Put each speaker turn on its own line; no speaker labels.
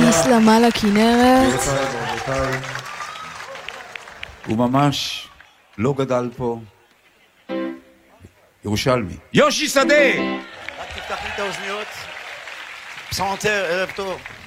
הסלמה לכנרת.
הוא ממש לא גדל פה. ירושלמי. יושי שדה!
רק תפתח לי את האוזניות. פסנתר, ערב טוב.